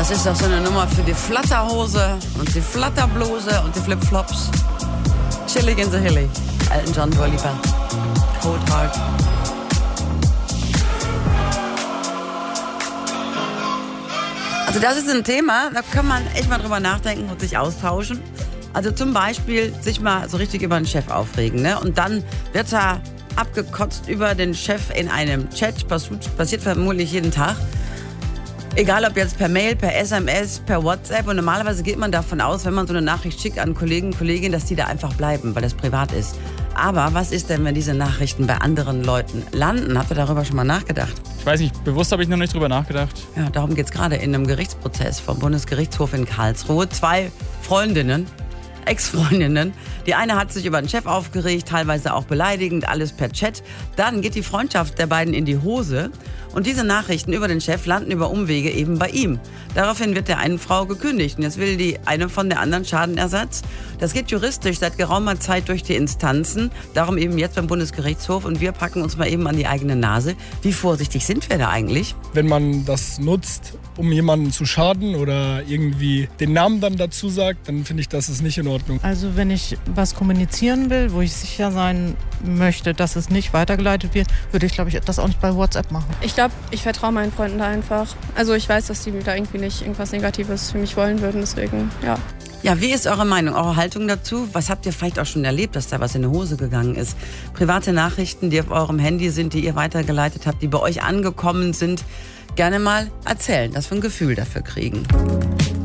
Das ist doch so eine Nummer für die Flatterhose und die Flatterbluse und die Flipflops. Chillig in the Hilly. Elton John, Dua Lipa. Cold Heart. Also das ist ein Thema, da kann man echt mal drüber nachdenken und sich austauschen. Also zum Beispiel sich mal so richtig über den Chef aufregen, ne? Und dann wird er abgekotzt über den Chef in einem Chat. Passiert vermutlich jeden Tag. Egal ob jetzt per Mail, per SMS, per WhatsApp. Und normalerweise geht man davon aus, wenn man so eine Nachricht schickt an Kollegen, Kolleginnen, dass die da einfach bleiben, weil das privat ist. Aber was ist denn, wenn diese Nachrichten bei anderen Leuten landen? Habt ihr darüber schon mal nachgedacht? Ich weiß nicht, bewusst habe ich noch nicht drüber nachgedacht. Ja, darum geht es gerade in einem Gerichtsprozess vom Bundesgerichtshof in Karlsruhe. 2 Freundinnen, Ex-Freundinnen. Die eine hat sich über den Chef aufgeregt, teilweise auch beleidigend, alles per Chat. Dann geht die Freundschaft der beiden in die Hose. Und diese Nachrichten über den Chef landen über Umwege eben bei ihm. Daraufhin wird der einen Frau gekündigt. Und jetzt will die eine von der anderen Schadenersatz. Das geht juristisch seit geraumer Zeit durch die Instanzen. Darum eben jetzt beim Bundesgerichtshof. Und wir packen uns mal eben an die eigene Nase. Wie vorsichtig sind wir da eigentlich? Wenn man das nutzt, um jemanden zu schaden oder irgendwie den Namen dann dazu sagt, dann finde ich, das ist nicht in Ordnung. Also wenn ich was kommunizieren will, wo ich sicher sein möchte, dass es nicht weitergeleitet wird, würde ich, glaube ich, das auch nicht bei WhatsApp machen. Ich glaube, ich vertraue meinen Freunden da einfach. Also ich weiß, dass die da irgendwie nicht irgendwas Negatives für mich wollen würden, deswegen, ja. Ja, wie ist eure Meinung, eure Haltung dazu? Was habt ihr vielleicht auch schon erlebt, dass da was in die Hose gegangen ist? Private Nachrichten, die auf eurem Handy sind, die ihr weitergeleitet habt, die bei euch angekommen sind, gerne mal erzählen, dass wir ein Gefühl dafür kriegen.